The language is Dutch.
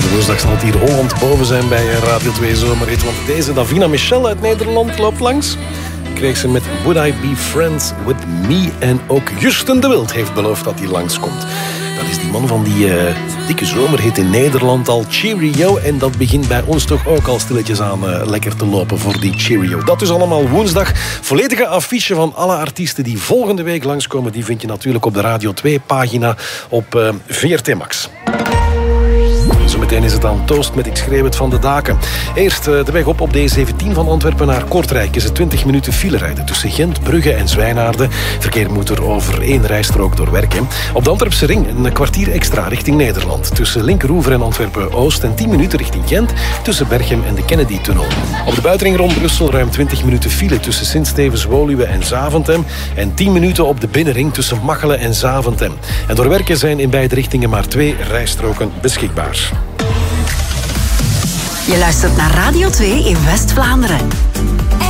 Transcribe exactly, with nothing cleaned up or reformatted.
woensdag zal het hier Holland boven zijn bij Radio twee Zomerhit. Want deze Davina Michel uit Nederland loopt langs. Kreeg ze met Would I Be Friends With Me. En ook Justin de Wild heeft beloofd dat hij langskomt. Dat is die man van die uh, dikke zomerhit in Nederland al, Cheerio. En dat begint bij ons toch ook al stilletjes aan uh, lekker te lopen voor die Cheerio. Dat is allemaal woensdag. Volledige affiche van alle artiesten die volgende week langskomen, die vind je natuurlijk op de Radio twee pagina op uh, V R T Max. Zometeen is het aan Toost met Ik schreeuw het van de daken. Eerst de weg op op de E zeventien van Antwerpen naar Kortrijk is het twintig minuten file rijden tussen Gent, Brugge en Zwijnaarden. Verkeer moet er over één rijstrook doorwerken. Op de Antwerpse ring een kwartier extra richting Nederland. Tussen Linkeroever en Antwerpen-Oost en tien minuten richting Gent tussen Berchem en de Kennedy-tunnel. Op de buitenring rond Brussel ruim twintig minuten file tussen Sint-Stevens, Woluwe en Zaventem. En tien minuten op de binnenring tussen Machelen en Zaventem. En doorwerken zijn in beide richtingen maar twee rijstroken beschikbaar. Je luistert naar Radio twee in West-Vlaanderen.